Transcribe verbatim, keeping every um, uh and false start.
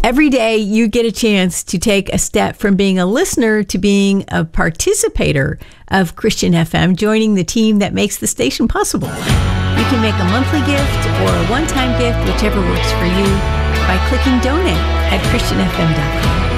Every day you get a chance to take a step from being a listener to being a participator of Christian F M, joining the team that makes the station possible. You can make a monthly gift or a one-time gift, whichever works for you, by clicking donate at christian f m dot com.